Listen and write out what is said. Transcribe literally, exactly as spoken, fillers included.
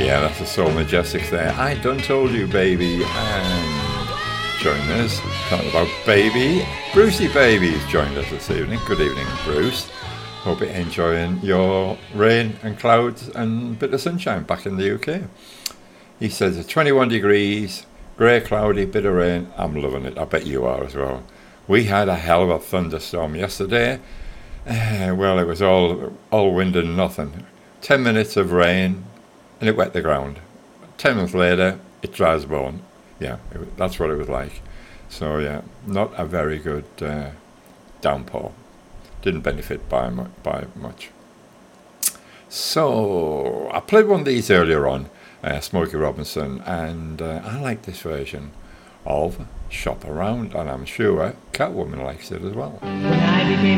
Yeah, that's the Soul Majestics there. I done told you, baby. And join us, talking about baby. Brucey Baby's joined us this evening. Good evening, Bruce. Hope you're enjoying your rain and clouds and a bit of sunshine back in the U K. He says it's twenty-one degrees, grey, cloudy, bit of rain. I'm loving it. I bet you are as well. We had a hell of a thunderstorm yesterday. Uh, well, it was all all wind and nothing. Ten minutes of rain and it wet the ground. Ten minutes later, it dries the bone. Yeah, it, that's what it was like. So yeah, not a very good uh, downpour. Didn't benefit by mu- by much. So I played one of these earlier on, uh, Smokey Robinson, and uh, I like this version of Shop Around, and I'm sure Catwoman likes it as well. When I became